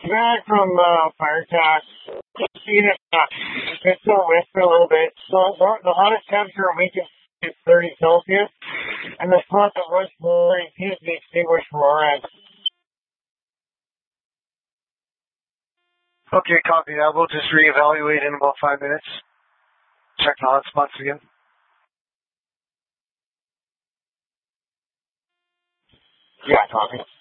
back from Firecash. Just seeing if it's still wet for a little bit. So the hottest temperature we can see is 30 Celsius, and the spot that was boiling seems to be extinguished from our end. Okay, copy that. We'll just reevaluate in about 5 minutes. Check the hotspots again. Yeah, copy.